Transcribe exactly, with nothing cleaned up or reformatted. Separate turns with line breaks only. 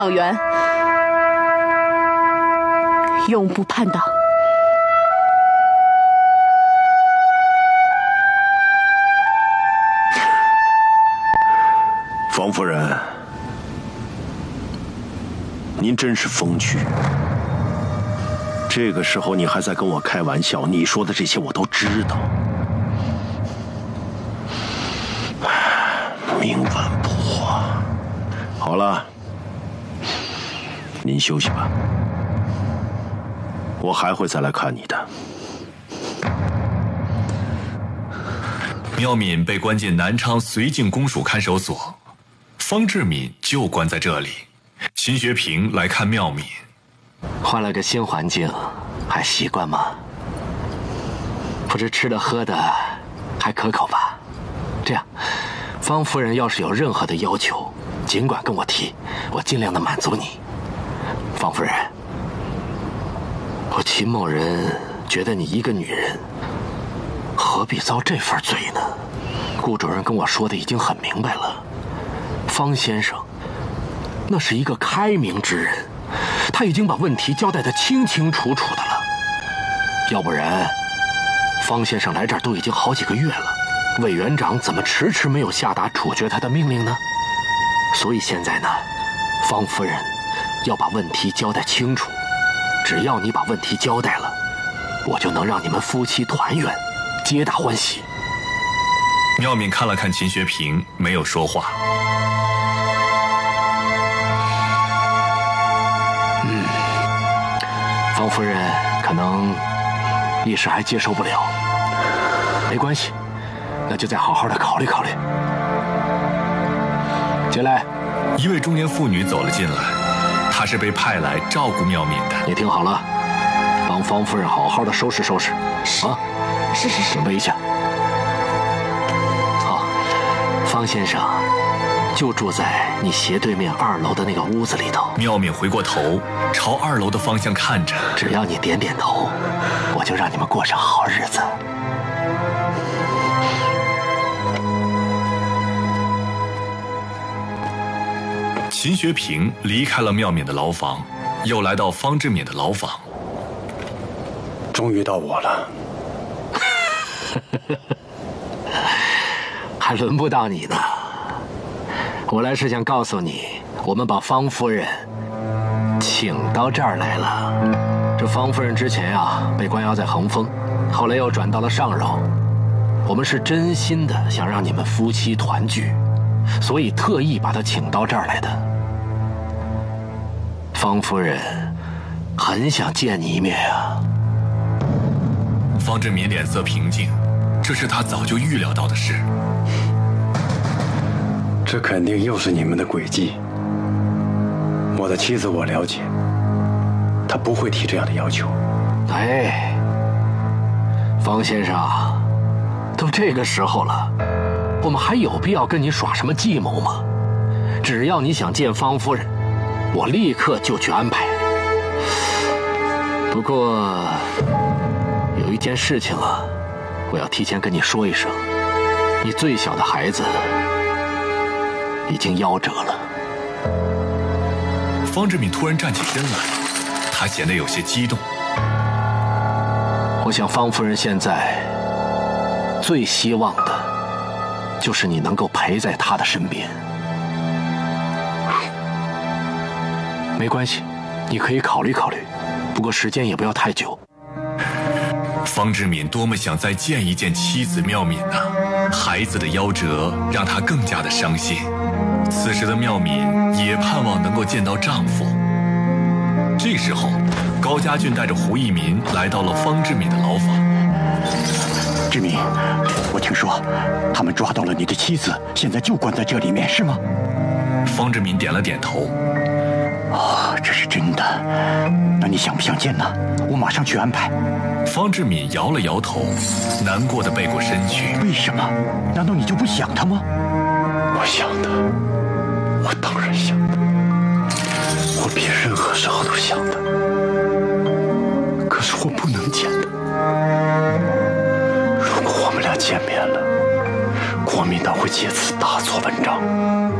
党员永不叛党。
房夫人，您真是风趣。这个时候你还在跟我开玩笑，你说的这些我都知道。冥顽不化。好了，您休息吧，我还会再来看你的。
妙敏被关进南昌绥靖公署看守所，方志敏就关在这里。秦学平来看妙敏，
换了个新环境，还习惯吗？不知吃的喝的还可口吧？这样，方夫人要是有任何的要求，尽管跟我提，我尽量的满足你。方夫人，我秦某人觉得你一个女人，何必遭这份罪呢？顾主任跟我说的已经很明白了，方先生那是一个开明之人，他已经把问题交代得清清楚楚的了。要不然，方先生来这儿都已经好几个月了，委员长怎么迟迟没有下达处决他的命令呢？所以现在呢，方夫人要把问题交代清楚。只要你把问题交代了，我就能让你们夫妻团圆，皆大欢喜。
妙敏看了看秦学平，没有说话。
嗯，方夫人可能一时还接受不了，没关系，那就再好好的考虑考虑。进来。
一位中年妇女走了进来，她是被派来照顾妙敏的。
你听好了，帮方夫人好好的收拾收拾。
是
啊，
是是是。
准备一下。好，方先生就住在你斜对面二楼的那个屋子里头。
妙敏回过头，朝二楼的方向看着。
只要你点点头，我就让你们过上好日子。
秦学平离开了妙敏的牢房，又来到方志敏的牢房。
终于到我了。
还轮不到你呢。我来是想告诉你，我们把方夫人请到这儿来了。这方夫人之前啊被关押在恒丰，后来又转到了上饶。我们是真心的想让你们夫妻团聚，所以特意把她请到这儿来的。方夫人很想见你一面啊。
方志敏脸色平静，这是他早就预料到的事。
这肯定又是你们的诡计。我的妻子我了解，她不会提这样的要求。
哎，方先生，都这个时候了，我们还有必要跟你耍什么计谋吗？只要你想见方夫人，我立刻就去安排。不过有一件事情啊，我要提前跟你说一声，你最小的孩子已经夭折了。
方志敏突然站起身来，他显得有些激动。
我想方夫人现在最希望的就是你能够陪在她的身边。没关系，你可以考虑考虑，不过时间也不要太久。
方志敏多么想再见一见妻子妙敏啊！孩子的夭折让她更加的伤心。此时的妙敏也盼望能够见到丈夫。这时候，高家俊带着胡一民来到了方志敏的牢房。
志敏，我听说他们抓到了你的妻子，现在就关在这里面，是吗？
方志敏点了点头。
哦，这是真的。那你想不想见呢？我马上去安排。
方志敏摇了摇头，难过的背过身去。
为什么？难道你就不想他吗？
我想的，我当然想的，我比任何时候都想的。可是我不能见的。如果我们俩见面了，国民党会借此大做文章。